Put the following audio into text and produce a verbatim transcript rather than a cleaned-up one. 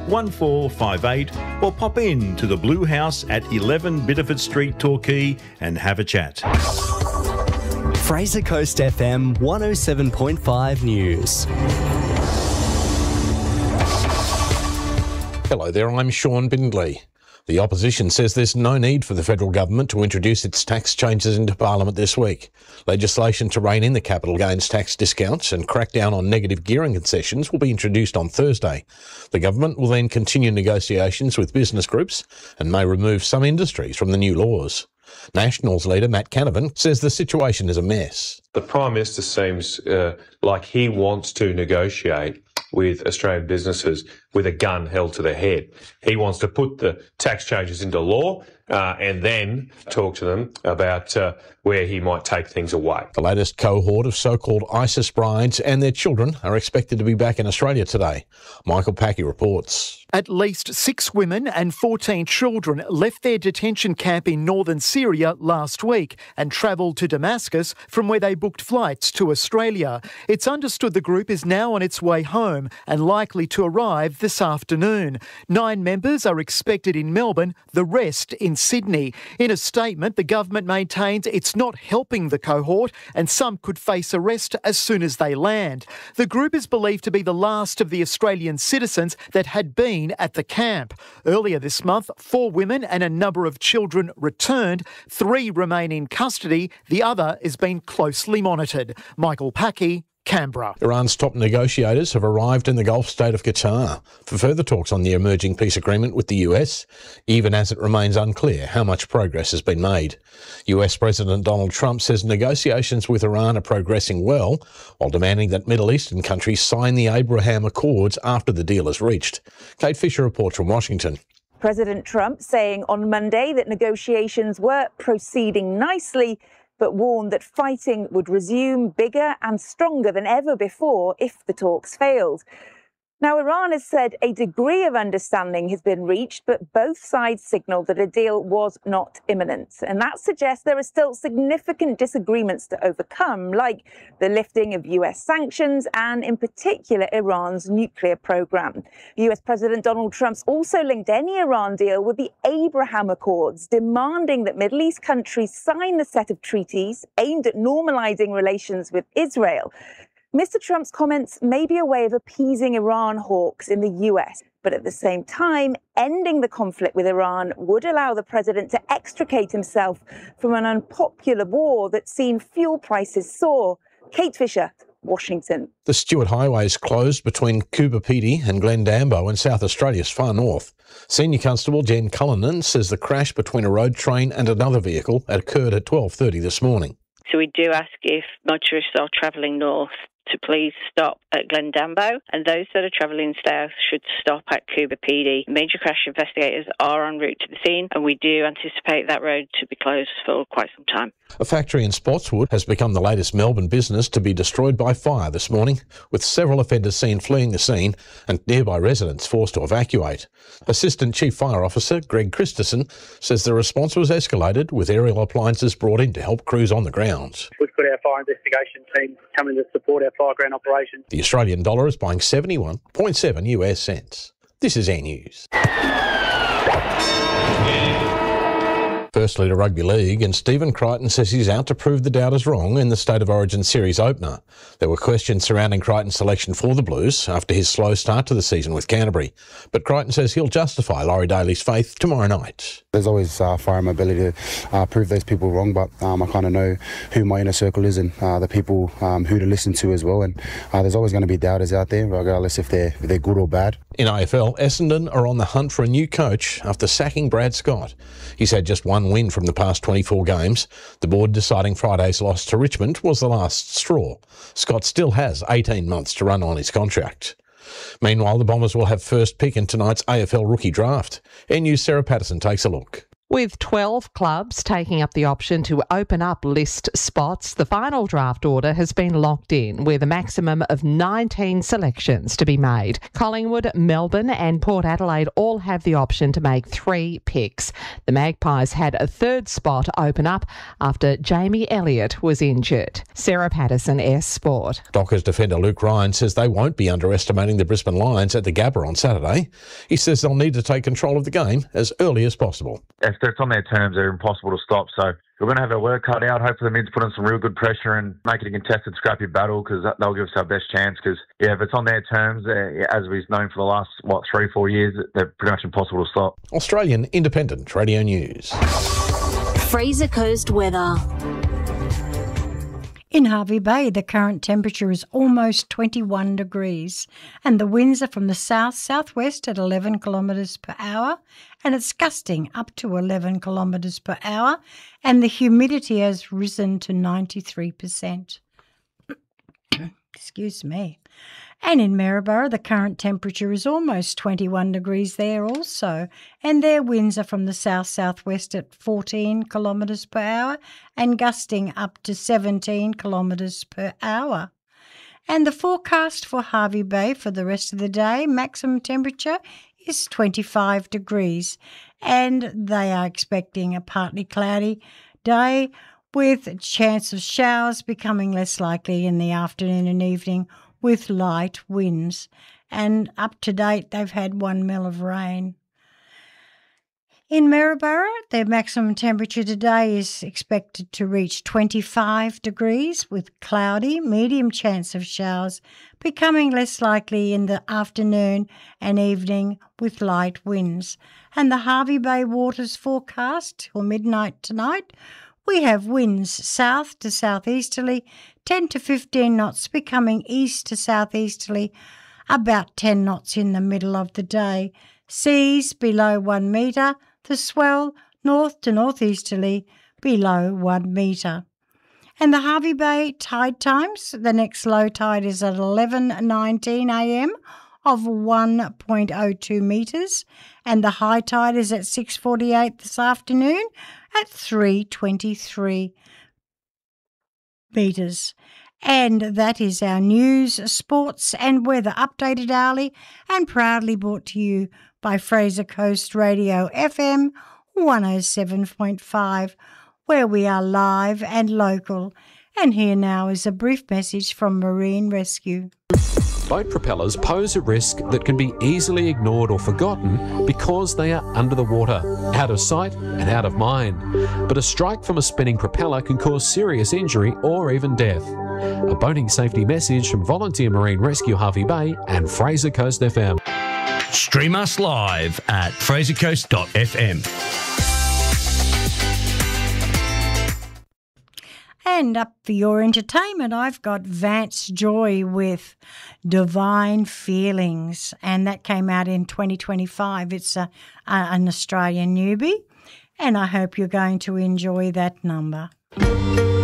one four five eight or pop in to the Blue House at eleven Bitterford Street, Torquay and have a chat. Fraser Coast F M one oh seven point five News. Hello there, I'm Sean Bindley. The opposition says there's no need for the federal government to introduce its tax changes into Parliament this week. Legislation to rein in the capital gains tax discounts and crack down on negative gearing concessions will be introduced on Thursday. The government will then continue negotiations with business groups and may remove some industries from the new laws. Nationals leader Matt Canavan says the situation is a mess. The Prime Minister seems uh, like he wants to negotiate with Australian businesses with a gun held to their head. He wants to put the tax changes into law uh, and then talk to them about uh, where he might take things away. The latest cohort of so-called ISIS brides and their children are expected to be back in Australia today. Michael Packey reports. At least six women and fourteen children left their detention camp in northern Syria last week and travelled to Damascus from where they booked flights to Australia. It's understood the group is now on its way home and likely to arrive this afternoon. Nine members are expected in Melbourne, the rest in Sydney. In a statement, the government maintains it's not helping the cohort and some could face arrest as soon as they land. The group is believed to be the last of the Australian citizens that had been at the camp. Earlier this month, four women and a number of children returned. Three remain in custody. The other is being closely monitored. Michael Packey, Canberra. Iran's top negotiators have arrived in the Gulf state of Qatar for further talks on the emerging peace agreement with the U S, even as it remains unclear how much progress has been made. U S President Donald Trump says negotiations with Iran are progressing well, while demanding that Middle Eastern countries sign the Abraham Accords after the deal is reached. Kate Fisher reports from Washington. President Trump saying on Monday that negotiations were proceeding nicely, but warned that fighting would resume bigger and stronger than ever before if the talks failed. Now, Iran has said a degree of understanding has been reached, but both sides signalled that a deal was not imminent. And that suggests there are still significant disagreements to overcome, like the lifting of U S sanctions and, in particular, Iran's nuclear program. U S President Donald Trump's also linked any Iran deal with the Abraham Accords, demanding that Middle East countries sign the set of treaties aimed at normalizing relations with Israel. Mister Trump's comments may be a way of appeasing Iran hawks in the U S, but at the same time, ending the conflict with Iran would allow the president to extricate himself from an unpopular war that's seen fuel prices soar. Kate Fisher, Washington. The Stuart Highway is closed between Coober Pedy and Glendambo in South Australia's far north. Senior Constable Jen Cullinan says the crash between a road train and another vehicle occurred at twelve thirty this morning. So we do ask if motorists are travelling north to please stop at Glendambo, and those that are travelling south should stop at Coober Pedy. Major crash investigators are en route to the scene, and we do anticipate that road to be closed for quite some time. A factory in Spotswood has become the latest Melbourne business to be destroyed by fire this morning, with several offenders seen fleeing the scene and nearby residents forced to evacuate. Assistant Chief Fire Officer Greg Christensen says the response was escalated, with aerial appliances brought in to help crews on the ground. We've got our fire investigation team coming to support our fire ground operation. The Australian dollar is buying seventy-one point seven U S cents. This is Air News. Firstly to Rugby League, and Stephen Crichton says he's out to prove the doubters wrong in the State of Origin series opener. There were questions surrounding Crichton's selection for the Blues after his slow start to the season with Canterbury, but Crichton says he'll justify Laurie Daly's faith tomorrow night. There's always uh, fire in my ability to uh, prove those people wrong, but um, I kind of know who my inner circle is and uh, the people um, who to listen to as well, and uh, there's always going to be doubters out there, regardless if they're, if they're good or bad. In A F L, Essendon are on the hunt for a new coach after sacking Brad Scott. He's had just one win from the past twenty-four games. The board deciding Friday's loss to Richmond was the last straw. Scott still has eighteen months to run on his contract. Meanwhile, the Bombers will have first pick in tonight's A F L rookie draft. N News' Sarah Patterson takes a look. With twelve clubs taking up the option to open up list spots, the final draft order has been locked in with a maximum of nineteen selections to be made. Collingwood, Melbourne and Port Adelaide all have the option to make three picks. The Magpies had a third spot open up after Jamie Elliott was injured. Sarah Patterson, S Sport. Dockers defender Luke Ryan says they won't be underestimating the Brisbane Lions at the Gabba on Saturday. He says they'll need to take control of the game as early as possible. If it's on their terms, they're impossible to stop. So we're going to have our work cut out. Hopefully, the Mids put on some real good pressure and make it a contested, scrappy battle, because they'll give us our best chance. Because, yeah, if it's on their terms, uh, as we've known for the last, what, three, four years, they're pretty much impossible to stop. Australian Independent Radio News. Fraser Coast weather. In Hervey Bay, the current temperature is almost twenty-one degrees and the winds are from the south-southwest at eleven kilometres per hour and it's gusting up to eleven kilometres per hour and the humidity has risen to ninety-three percent. Excuse me. And in Maryborough, the current temperature is almost twenty-one degrees there also, and their winds are from the south-southwest at fourteen kilometres per hour and gusting up to seventeen kilometres per hour. And the forecast for Hervey Bay for the rest of the day, maximum temperature is twenty-five degrees, and they are expecting a partly cloudy day with a chance of showers becoming less likely in the afternoon and evening, with light winds, and up to date they've had one mil of rain. In Maryborough, their maximum temperature today is expected to reach twenty-five degrees with cloudy, medium chance of showers, becoming less likely in the afternoon and evening with light winds. And the Hervey Bay waters forecast till midnight tonight, we have winds south to southeasterly, ten to fifteen knots, becoming east to southeasterly, about ten knots in the middle of the day. Seas below one metre, the swell north to northeasterly below one metre. And the Hervey Bay tide times, the next low tide is at eleven nineteen a m of one point oh two metres, and the high tide is at six forty-eight this afternoon at three twenty-three metres. And that is our news, sports and weather updated hourly and proudly brought to you by Fraser Coast Radio F M one oh seven point five, where we are live and local. And here now is a brief message from Marine Rescue. Boat propellers pose a risk that can be easily ignored or forgotten because they are under the water, out of sight and out of mind. But a strike from a spinning propeller can cause serious injury or even death. A boating safety message from Volunteer Marine Rescue Hervey Bay and Fraser Coast F M. Stream us live at fraser coast dot f m. And up for your entertainment, I've got Vance Joy with Divine Feelings, and that came out in twenty twenty-five. It's a, a, an Australian newbie, and I hope you're going to enjoy that number.